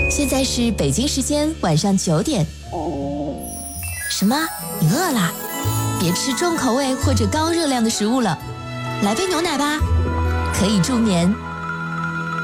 现在是北京时间晚上9点。什么？你饿啦？别吃重口味或者高热量的食物了，来杯牛奶吧，可以助眠。